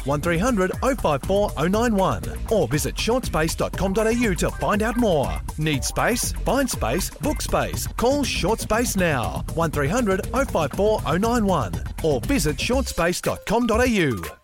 1300 054 091 or visit shortspace.com.au to find out more. Need space? Find space, book space. Call Short Space now, 1300 054 091 or visit shortspace.com.au.